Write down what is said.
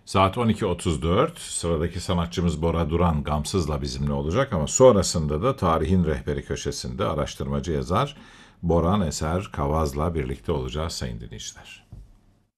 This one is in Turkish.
Saat 12.34 sıradaki sanatçımız Bora Duran Gamsız'la bizimle olacak ama sonrasında da Tarihin Rehberi köşesinde araştırmacı yazar Boran Eser Kavaz'la birlikte olacağız sayın dinleyiciler.